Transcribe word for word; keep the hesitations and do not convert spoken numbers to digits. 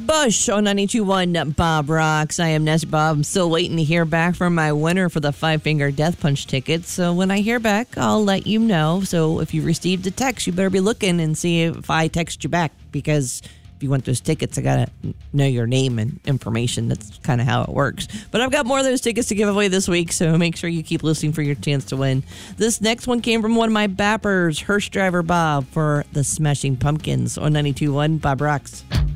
Bush on ninety-two point one Bob Rocks. I am Nessie Bob. I'm still waiting to hear back from my winner for the Five Finger Death Punch tickets. So when I hear back, I'll let you know. So if you received a text, you better be looking and see if I text you back, because if you want those tickets, I got to know your name and information. That's kind of how it works. But I've got more of those tickets to give away this week, so make sure you keep listening for your chance to win. This next one came from one of my bappers, Hearse Driver Bob, for the Smashing Pumpkins on ninety-two point one Bob Rocks.